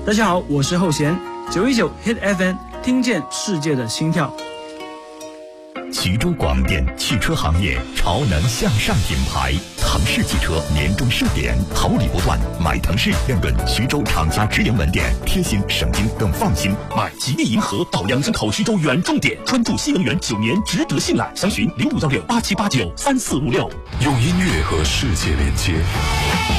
大家好，我是后弦，919 Hit FM， 听见世界的心跳。 徐州广电汽车行业潮能向上品牌，腾势汽车年终盛典，好礼不断，买腾势亮顿徐州厂家直营门店，贴心省心更放心。 买吉利银河到杨森口徐州远重点，专注新能源9年，值得信赖。详询051687893456。 用音乐和世界连接。